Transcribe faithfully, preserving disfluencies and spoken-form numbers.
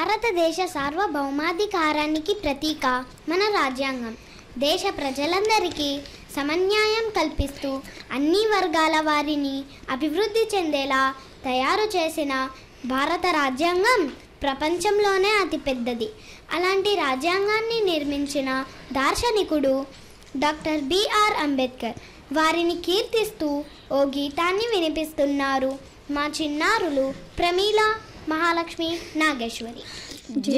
భారతదేశ సార్వభౌమాధికారానికి ప్రతీక మన రాజ్యాంగం. దేశ ప్రజలందరికీ సమన్యాయం కల్పిస్తూ అన్ని వర్గాల వారిని అభివృద్ధి చెందేలా తయారు చేసిన భారత రాజ్యాంగం ప్రపంచంలోనే అతిపెద్దది. అలాంటి రాజ్యాంగాన్ని నిర్మించిన దార్శనికుడు డాక్టర్ బిఆర్ అంబేద్కర్. వారిని కీర్తిస్తూ ఓ గీతాన్ని వినిపిస్తున్నారు మా చిన్నారులు ప్రమీల, మహాలక్ష్మి, నాగేశ్వరి.